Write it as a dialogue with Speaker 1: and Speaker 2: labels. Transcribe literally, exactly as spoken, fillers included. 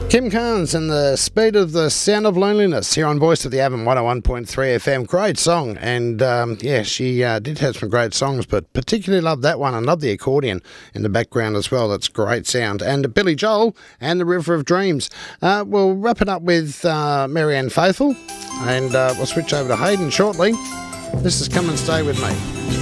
Speaker 1: Kim Carnes and the Speed of the Sound of Loneliness here on Voice of the Avon one oh one point three F M. Great song, and um, yeah, she uh, did have some great songs, but particularly love that one and love the accordion in the background as well. That's great sound. And Billy Joel and the River of Dreams. Uh, we'll wrap it up with uh, Marianne Faithfull, and uh, we'll switch over to Hayden shortly. This is Come and Stay With Me.